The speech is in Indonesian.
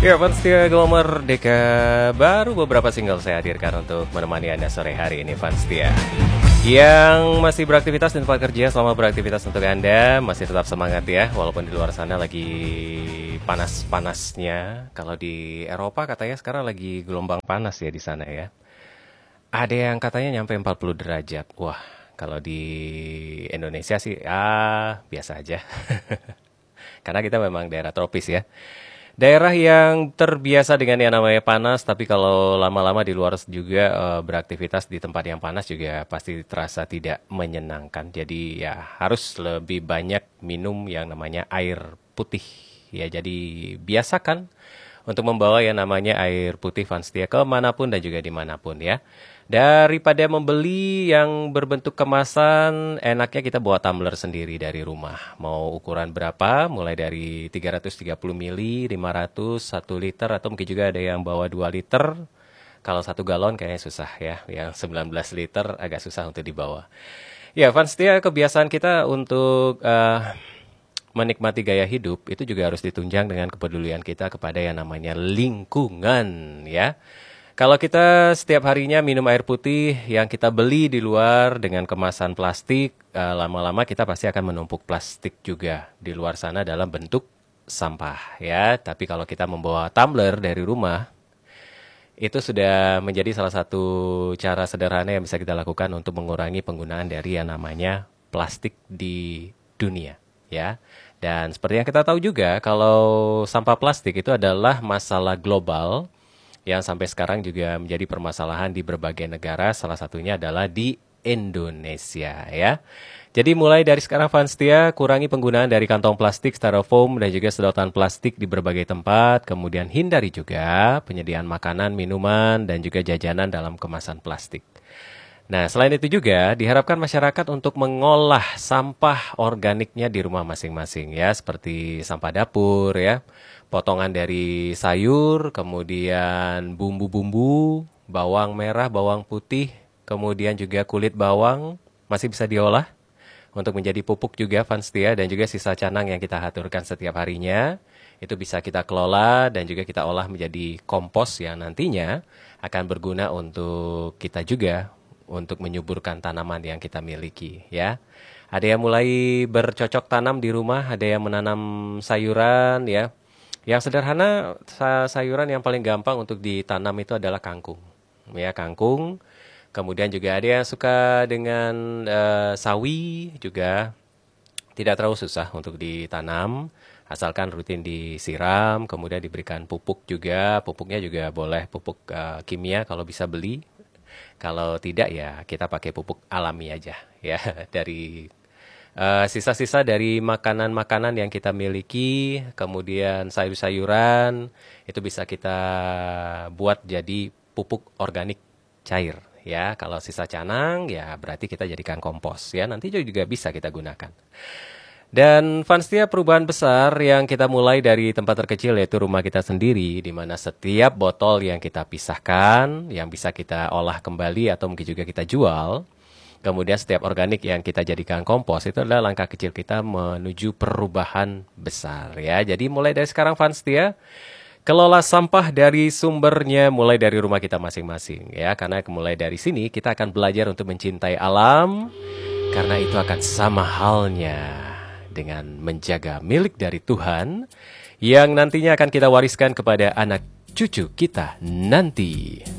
Ya, Fanstia Gelombang Merdeka. Baru beberapa single saya hadirkan untuk menemani Anda sore hari ini, Fanstia. Yang masih beraktivitas di tempat kerja, selamat beraktivitas untuk Anda. Masih tetap semangat ya, walaupun di luar sana lagi panas-panasnya. Kalau di Eropa katanya sekarang lagi gelombang panas ya di sana ya. Ada yang katanya nyampe 40 derajat. Wah, kalau di Indonesia sih biasa aja. Karena kita memang daerah tropis ya. Daerah yang terbiasa dengan yang namanya panas, tapi kalau lama-lama di luar juga beraktivitas di tempat yang panas juga pasti terasa tidak menyenangkan. Jadi ya harus lebih banyak minum yang namanya air putih. Ya jadi biasakan untuk membawa yang namanya air putih Fanstia kemanapun dan juga dimanapun ya. Daripada membeli yang berbentuk kemasan, enaknya kita bawa tumbler sendiri dari rumah. Mau ukuran berapa, mulai dari 330 mili, 500, 1 liter, atau mungkin juga ada yang bawa 2 liter. Kalau 1 galon kayaknya susah ya, yang 19 liter agak susah untuk dibawa. Ya, Fanstia, kebiasaan kita untuk menikmati gaya hidup itu juga harus ditunjang dengan kepedulian kita kepada yang namanya lingkungan ya. Kalau kita setiap harinya minum air putih yang kita beli di luar dengan kemasan plastik, lama-lama kita pasti akan menumpuk plastik juga di luar sana dalam bentuk sampah ya. Tapi kalau kita membawa tumbler dari rumah, itu sudah menjadi salah satu cara sederhana yang bisa kita lakukan untuk mengurangi penggunaan dari yang namanya plastik di dunia ya. Dan seperti yang kita tahu juga, kalau sampah plastik itu adalah masalah global yang sampai sekarang juga menjadi permasalahan di berbagai negara, salah satunya adalah di Indonesia ya. Jadi mulai dari sekarang Fanstia, kurangi penggunaan dari kantong plastik, styrofoam dan juga sedotan plastik di berbagai tempat, kemudian hindari juga penyediaan makanan, minuman dan juga jajanan dalam kemasan plastik. Nah, selain itu juga diharapkan masyarakat untuk mengolah sampah organiknya di rumah masing-masing ya, seperti sampah dapur ya, potongan dari sayur, kemudian bumbu-bumbu, bawang merah, bawang putih, kemudian juga kulit bawang masih bisa diolah untuk menjadi pupuk juga Fanstia, dan juga sisa canang yang kita haturkan setiap harinya itu bisa kita kelola dan juga kita olah menjadi kompos yang nantinya akan berguna untuk kita juga untuk menyuburkan tanaman yang kita miliki ya. Ada yang mulai bercocok tanam di rumah, ada yang menanam sayuran ya. Yang sederhana sayuran yang paling gampang untuk ditanam itu adalah kangkung. Ya, kangkung. Kemudian juga ada yang suka dengan sawi juga. Tidak terlalu susah untuk ditanam, asalkan rutin disiram, kemudian diberikan pupuk juga. Pupuknya juga boleh pupuk kimia kalau bisa beli. Kalau tidak ya kita pakai pupuk alami aja ya dari sisa-sisa dari makanan-makanan yang kita miliki, kemudian sayur-sayuran itu bisa kita buat jadi pupuk organik cair ya. Kalau sisa canang ya berarti kita jadikan kompos ya. Nanti juga bisa kita gunakan. Dan Fanstia, perubahan besar yang kita mulai dari tempat terkecil yaitu rumah kita sendiri, di mana setiap botol yang kita pisahkan, yang bisa kita olah kembali atau mungkin juga kita jual, kemudian setiap organik yang kita jadikan kompos, itu adalah langkah kecil kita menuju perubahan besar ya. Jadi mulai dari sekarang Fanstia, kelola sampah dari sumbernya mulai dari rumah kita masing-masing ya. Karena mulai dari sini kita akan belajar untuk mencintai alam, karena itu akan sama halnya dengan menjaga milik dari Tuhan yang nantinya akan kita wariskan kepada anak cucu kita nanti.